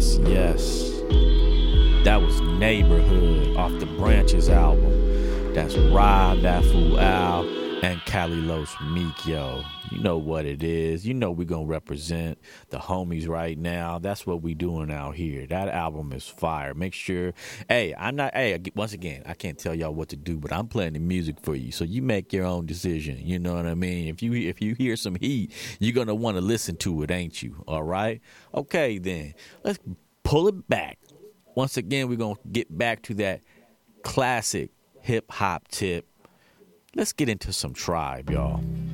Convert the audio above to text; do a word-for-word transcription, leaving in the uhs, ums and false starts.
yes, yes. That was Neighborhood off the Branches album. That's Rob, that fool Al, and Cali Los Mikio. You know what it is. You know we're going to represent the homies right now. That's what we doing out here. That album is fire. Make sure, hey, I'm not, hey, once again, I can't tell y'all what to do, but I'm playing the music for you. So you make your own decision. You know what I mean? If you if you hear some heat, you're going to want to listen to it, ain't you? All right? Okay, then. Let's pull it back. Once again, we're going to get back to that classic hip-hop tip. Let's get into some Tribe, y'all.